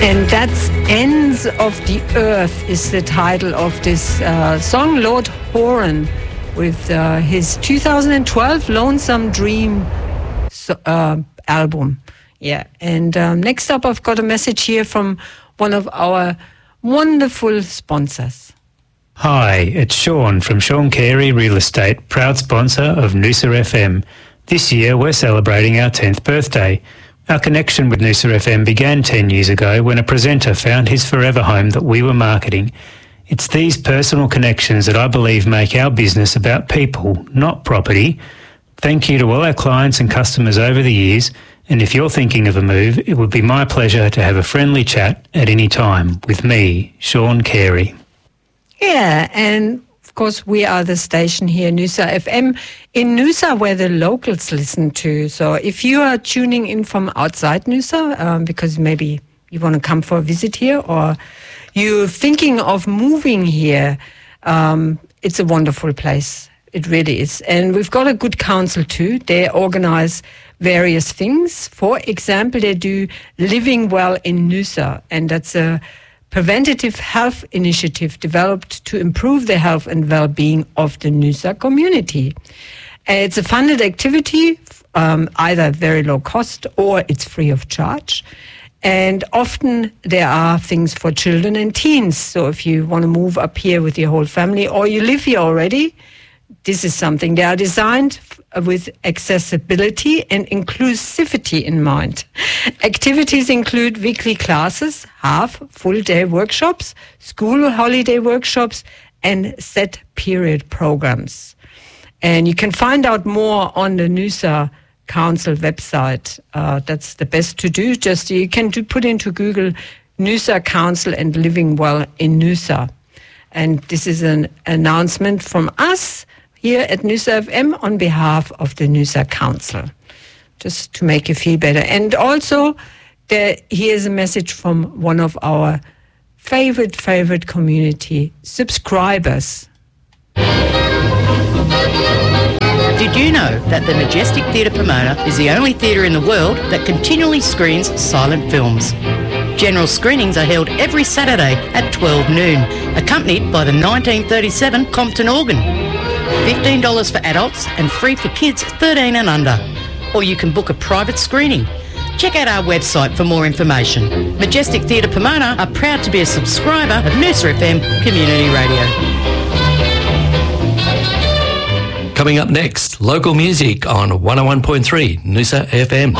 And that's Ends of the Earth is the title of this song, Lord Horan, with his 2012 Lonesome Dream album. Yeah, and next up I've got a message here from one of our wonderful sponsors. Hi, it's Sean from Sean Carey Real Estate, proud sponsor of Noosa FM. This year we're celebrating our 10th birthday. Our connection with Noosa FM began 10 years ago when a presenter found his forever home that we were marketing. It's these personal connections that I believe make our business about people, not property. Thank you to all our clients and customers over the years, and if you're thinking of a move, it would be my pleasure to have a friendly chat at any time with me, Sean Carey. Yeah, and of course we are the station here, Noosa FM, in Noosa where the locals listen to. So if you are tuning in from outside Noosa, because maybe you want to come for a visit here or you're thinking of moving here, it's a wonderful place. It really is. And we've got a good council too. They organize various things. For example, they do Living Well in Noosa, and that's a preventative health initiative developed to improve the health and well-being of the Noosa community. It's a funded activity, either very low cost or it's free of charge. And often there are things for children and teens. So if you want to move up here with your whole family or you live here already, this is something. They are designed with accessibility and inclusivity in mind. Activities include weekly classes, half, full-day workshops, school holiday workshops, and set period programs. And you can find out more on the Noosa Council website. That's the best to do. Just you can put into Google Noosa Council and Living Well in Noosa. And this is an announcement from us here at Noosa FM on behalf of the Noosa Council, just to make you feel better. And also, here's a message from one of our favorite community subscribers. Did you know that the Majestic Theatre Pomona is the only theatre in the world that continually screens silent films? General screenings are held every Saturday at 12 noon, accompanied by the 1937 Compton organ. $15 for adults and free for kids 13 and under. Or you can book a private screening. Check out our website for more information. Majestic Theatre Pomona are proud to be a subscriber of Noosa FM Community Radio. Coming up next, local music on 101.3 Noosa FM.